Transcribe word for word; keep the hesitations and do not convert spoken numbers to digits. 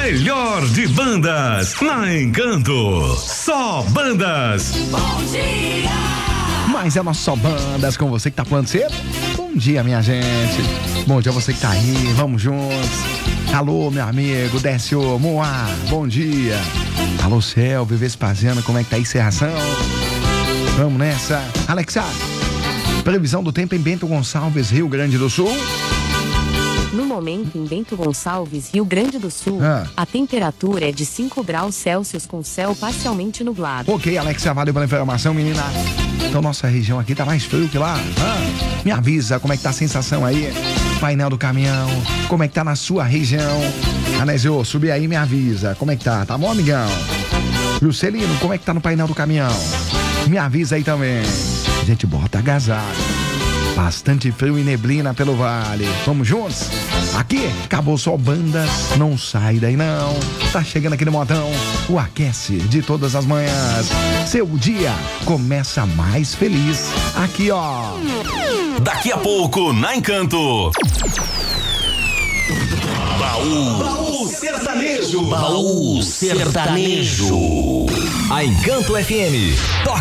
melhor de bandas na Encanto. Só bandas. Bom dia! Mas é nosso Só Bandas com você que tá falando cedo. Bom dia, minha gente. Bom dia você que tá aí, vamos juntos. Alô, meu amigo Décio Moá, bom dia. Alô, Céu, Vespasiano, como é que tá aí, Serração? Vamos nessa. Alexa, previsão do tempo em Bento Gonçalves, Rio Grande do Sul. No momento, em Bento Gonçalves, Rio Grande do Sul, Ah. a temperatura é de cinco graus Celsius com céu parcialmente nublado. Ok, Alexa, valeu pela informação, menina. Então nossa região aqui tá mais frio que lá. Ah, me avisa como é que tá a sensação aí. Painel do caminhão, como é que tá na sua região? Anésio, subir aí e me avisa. Como é que tá? Tá bom, amigão? Juscelino, como é que tá no painel do caminhão? Me avisa aí também. A gente bota agasalho. Bastante frio e neblina pelo vale. Vamos juntos? Aqui, acabou Só Bandas. Não sai daí não. Tá chegando aqui no modão o Aquece de todas as manhãs. Seu dia começa mais feliz. Aqui, ó. Daqui a pouco, na Encanto. Baú. Baú sertanejo. Baú sertanejo. A Encanto F M.